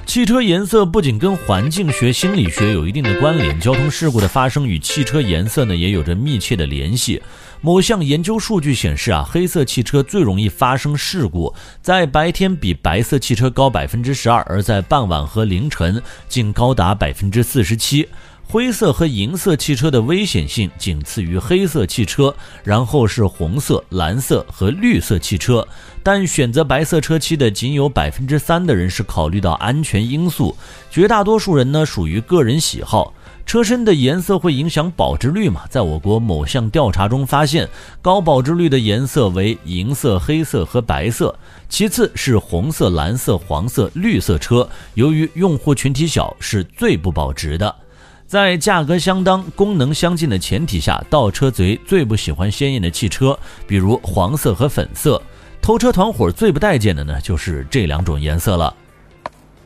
汽车颜色不仅跟环境学、心理学有一定的关联，交通事故的发生与汽车颜色呢也有着密切的联系。某项研究数据显示黑色汽车最容易发生事故，在白天比白色汽车高 12%， 而在傍晚和凌晨竟高达 47%。灰色和银色汽车的危险性仅次于黑色汽车，然后是红色、蓝色和绿色汽车。但选择白色车漆的仅有 3% 的人是考虑到安全因素，绝大多数人呢属于个人喜好。车身的颜色会影响保值率吗？在我国某项调查中发现，高保值率的颜色为银色、黑色和白色，其次是红色、蓝色、黄色、绿色车，由于用户群体小，是最不保值的。在价格相当、功能相近的前提下，盗车贼最不喜欢鲜艳的汽车，比如黄色和粉色。偷车团伙最不待见的呢，就是这两种颜色了。